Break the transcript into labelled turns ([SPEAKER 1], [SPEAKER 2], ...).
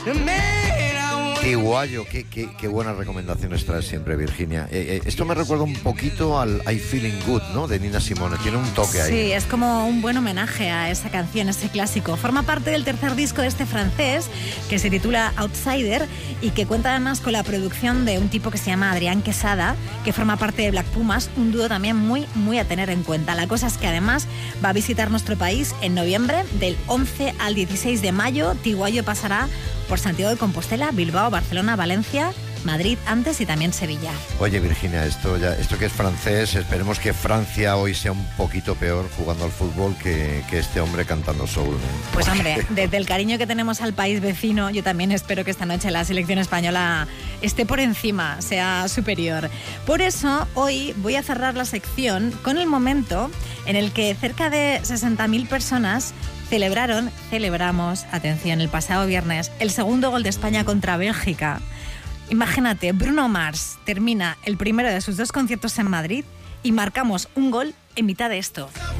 [SPEAKER 1] Tiguayo, qué buenas recomendaciones traes siempre, Virginia. Esto me recuerda un poquito al I Feeling Good, ¿no?, de Nina Simone. Tiene un toque ahí.
[SPEAKER 2] Sí, es como un buen homenaje a esa canción, ese clásico. Forma parte del tercer disco de este francés, que se titula Outsider, y que cuenta además con la producción de un tipo que se llama Adrián Quesada, que forma parte de Black Pumas, un dúo también muy a tener en cuenta. La cosa es que además va a visitar nuestro país en noviembre, del 11 al 16 de mayo. Tiguayo pasará por Santiago de Compostela, Bilbao, Barcelona, Valencia, Madrid antes y también Sevilla.
[SPEAKER 1] Oye, Virginia, esto que es francés, esperemos que Francia hoy sea un poquito peor jugando al fútbol que este hombre cantando soul, ¿eh?
[SPEAKER 2] Pues hombre, desde el cariño que tenemos al país vecino, yo también espero que esta noche la selección española esté por encima, sea superior. Por eso, hoy voy a cerrar la sección con el momento en el que cerca de 60.000 personas celebramos, atención, el pasado viernes, el segundo gol de España contra Bélgica. Imagínate, Bruno Mars termina el primero de sus 2 conciertos en Madrid y marcamos un gol en mitad de esto.